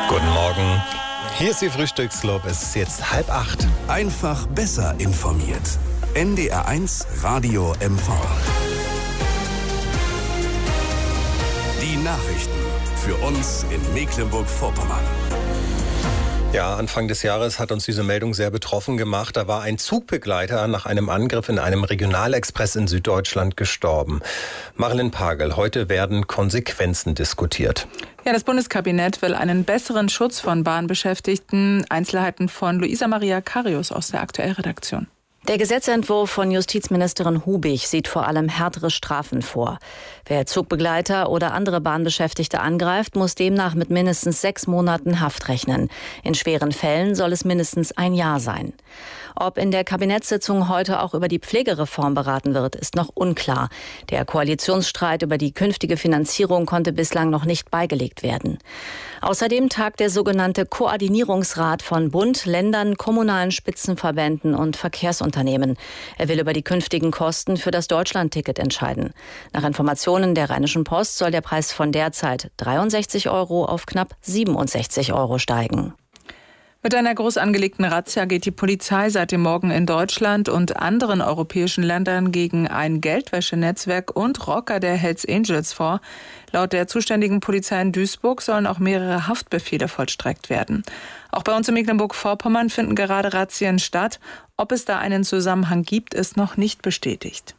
Guten Morgen. Hier ist Ihr Frühstücksclub. Es ist jetzt 7:30. Einfach besser informiert. NDR1 Radio MV. Die Nachrichten für uns in Mecklenburg-Vorpommern. Ja, Anfang des Jahres hat uns diese Meldung sehr betroffen gemacht. Da war ein Zugbegleiter nach einem Angriff in einem Regionalexpress in Süddeutschland gestorben. Marilyn Pagel, heute werden Konsequenzen diskutiert. Ja, das Bundeskabinett will einen besseren Schutz von Bahnbeschäftigten. Einzelheiten von Luisa Maria Karius aus der Aktuellredaktion. Der Gesetzentwurf von Justizministerin Hubig sieht vor allem härtere Strafen vor. Wer Zugbegleiter oder andere Bahnbeschäftigte angreift, muss demnach mit mindestens 6 Monaten Haft rechnen. In schweren Fällen soll es mindestens 1 Jahr sein. Ob in der Kabinettssitzung heute auch über die Pflegereform beraten wird, ist noch unklar. Der Koalitionsstreit über die künftige Finanzierung konnte bislang noch nicht beigelegt werden. Außerdem tagt der sogenannte Koordinierungsrat von Bund, Ländern, kommunalen Spitzenverbänden und Verkehrsunternehmen. Er will über die künftigen Kosten für das Deutschlandticket entscheiden. Nach Informationen der Rheinischen Post soll der Preis von derzeit 63 € auf knapp 67 € steigen. Mit einer groß angelegten Razzia geht die Polizei seit dem Morgen in Deutschland und anderen europäischen Ländern gegen ein Geldwäschenetzwerk und Rocker der Hells Angels vor. Laut der zuständigen Polizei in Duisburg sollen auch mehrere Haftbefehle vollstreckt werden. Auch bei uns in Mecklenburg-Vorpommern finden gerade Razzien statt. Ob es da einen Zusammenhang gibt, ist noch nicht bestätigt.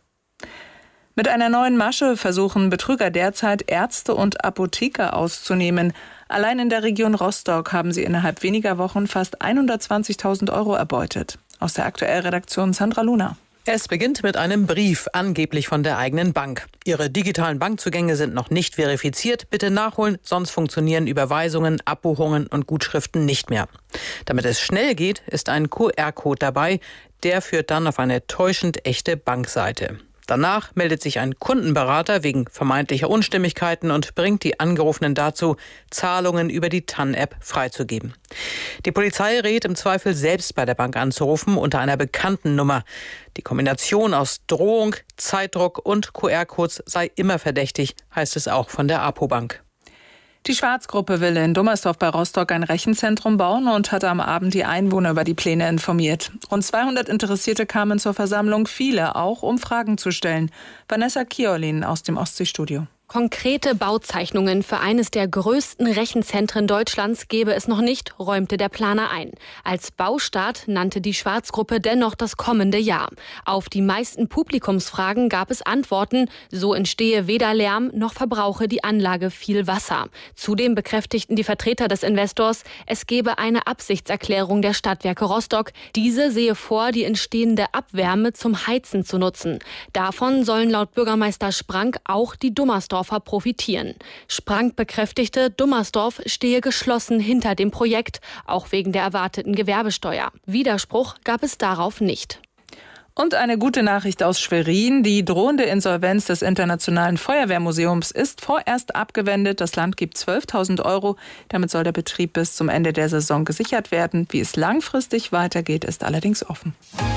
Mit einer neuen Masche versuchen Betrüger derzeit Ärzte und Apotheker auszunehmen. Allein in der Region Rostock haben sie innerhalb weniger Wochen fast 120.000 € erbeutet. Aus der Aktuellredaktion Sandra Luna. Es beginnt mit einem Brief, angeblich von der eigenen Bank. Ihre digitalen Bankzugänge sind noch nicht verifiziert. Bitte nachholen, sonst funktionieren Überweisungen, Abbuchungen und Gutschriften nicht mehr. Damit es schnell geht, ist ein QR-Code dabei. Der führt dann auf eine täuschend echte Bankseite. Danach meldet sich ein Kundenberater wegen vermeintlicher Unstimmigkeiten und bringt die Angerufenen dazu, Zahlungen über die TAN-App freizugeben. Die Polizei rät im Zweifel selbst bei der Bank anzurufen unter einer bekannten Nummer. Die Kombination aus Drohung, Zeitdruck und QR-Codes sei immer verdächtig, heißt es auch von der Apo-Bank. Die Schwarz-Gruppe will in Dummersdorf bei Rostock ein Rechenzentrum bauen und hatte am Abend die Einwohner über die Pläne informiert. Rund 200 Interessierte kamen zur Versammlung, viele auch, um Fragen zu stellen. Vanessa Kiolin aus dem Ostseestudio. Konkrete Bauzeichnungen für eines der größten Rechenzentren Deutschlands gebe es noch nicht, räumte der Planer ein. Als Baustart nannte die Schwarz-Gruppe dennoch das kommende Jahr. Auf die meisten Publikumsfragen gab es Antworten, so entstehe weder Lärm noch verbrauche die Anlage viel Wasser. Zudem bekräftigten die Vertreter des Investors, es gebe eine Absichtserklärung der Stadtwerke Rostock. Diese sehe vor, die entstehende Abwärme zum Heizen zu nutzen. Davon sollen laut Bürgermeister Sprank auch die Dummersdorfer profitieren. Sprank bekräftigte, Dummersdorf stehe geschlossen hinter dem Projekt, auch wegen der erwarteten Gewerbesteuer. Widerspruch gab es darauf nicht. Und eine gute Nachricht aus Schwerin. Die drohende Insolvenz des Internationalen Feuerwehrmuseums ist vorerst abgewendet. Das Land gibt 12.000 €. Damit soll der Betrieb bis zum Ende der Saison gesichert werden. Wie es langfristig weitergeht, ist allerdings offen.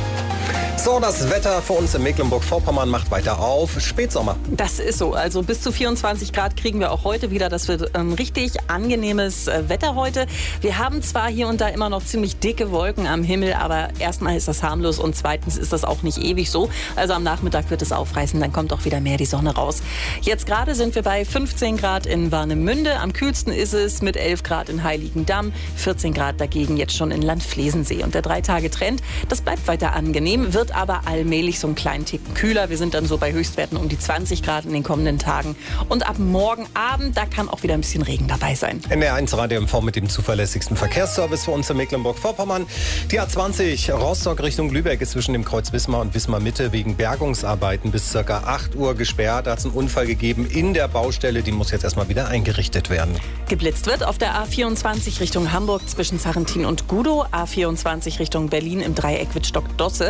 So, das Wetter für uns in Mecklenburg-Vorpommern macht weiter auf. Spätsommer. Das ist so. Also bis zu 24 Grad kriegen wir auch heute wieder. Das wird richtig angenehmes Wetter heute. Wir haben zwar hier und da immer noch ziemlich dicke Wolken am Himmel, aber erstmal ist das harmlos und zweitens ist das auch nicht ewig so. Also am Nachmittag wird es aufreißen, dann kommt auch wieder mehr die Sonne raus. Jetzt gerade sind wir bei 15 Grad in Warnemünde. Am kühlsten ist es mit 11 Grad in Heiligendamm, 14 Grad dagegen jetzt schon in Landflesensee. Und der 3-Tage-Trend, das bleibt weiter angenehm, wird aber allmählich so einen kleinen Ticken kühler. Wir sind dann so bei Höchstwerten um die 20 Grad in den kommenden Tagen. Und ab morgen Abend, da kann auch wieder ein bisschen Regen dabei sein. NDR1 Radio MV mit dem zuverlässigsten Verkehrsservice für uns in Mecklenburg-Vorpommern. Die A20 Rostock Richtung Lübeck ist zwischen dem Kreuz Wismar und Wismar Mitte wegen Bergungsarbeiten bis ca. 8 Uhr gesperrt. Da hat es einen Unfall gegeben in der Baustelle. Die muss jetzt erstmal wieder eingerichtet werden. Geblitzt wird auf der A24 Richtung Hamburg zwischen Sarrentin und Gudow. A24 Richtung Berlin im Dreieck Wittstock-Dosse.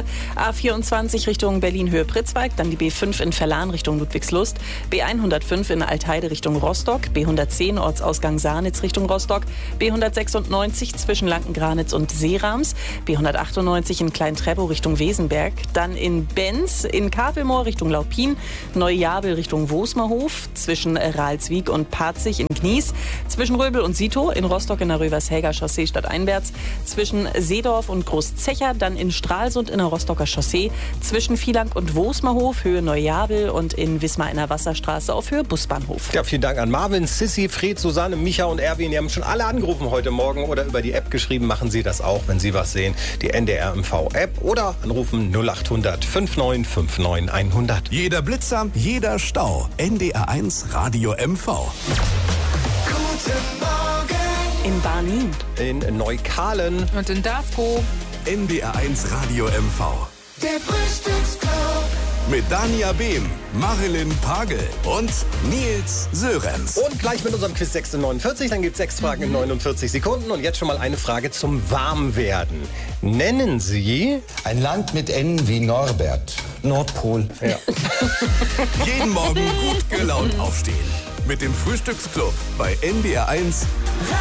A24 Richtung Berlin-Höhe-Pritzwalk, dann die B5 in Verlan Richtung Ludwigslust, B105 in Altheide Richtung Rostock, B110 Ortsausgang Sarnitz Richtung Rostock, B196 zwischen Lankengranitz und Seerams, B198 in Klein-Treppow Richtung Wesenberg, dann in Benz in Kavelmoor Richtung Laupin, Neujabel Richtung Wosmerhof, zwischen Ralswiek und Parzig in Gnies, zwischen Röbel und Sito, in Rostock in der Rövershäger Chaussee stadteinwärts, zwischen Seedorf und Großzecher, dann in Stralsund in der Rostocker Chaussee, zwischen Vielank und Wosmerhof, Höhe Neujabel und in Wismar in der Wasserstraße auf Höhe Busbahnhof. Ja, vielen Dank an Marvin, Sissi, Fred, Susanne, Micha und Erwin. Die haben schon alle angerufen heute Morgen oder über die App geschrieben. Machen Sie das auch, wenn Sie was sehen. Die NDR MV-App oder anrufen 0800 5959 100. Jeder Blitzer, jeder Stau. NDR1 Radio MV. Guten Morgen. In Barnim. In Neukalen. Und in Davko. NDR1 Radio MV. Der Frühstücksclub. Mit Dania Behm, Marilyn Pagel und Nils Sörenz. Und gleich mit unserem Quiz 6:49. Dann gibt es 6 Fragen in 49 Sekunden. Und jetzt schon mal eine Frage zum Warmwerden. Nennen Sie... Ein Land mit N wie Norbert. Nordpol. Ja. Jeden Morgen gut gelaunt aufstehen. Mit dem Frühstücksclub bei NDR1